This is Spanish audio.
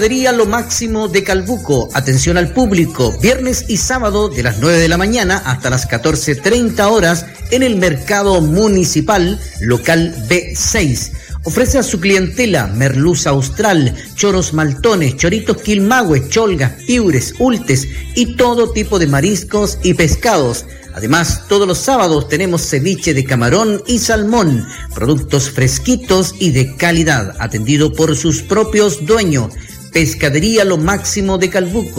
Pescadería Lo Máximo de Calbuco, atención al público, viernes y sábado de las 9 de la mañana hasta las 14:30 horas en el mercado municipal, local B6. Ofrece a su clientela merluza austral, choros maltones, choritos quilmahue, cholgas, piures, ultes y todo tipo de mariscos y pescados. Además, todos los sábados tenemos ceviche de camarón y salmón, productos fresquitos y de calidad, atendido por sus propios dueños. Pescadería Lo Máximo de Calbuco.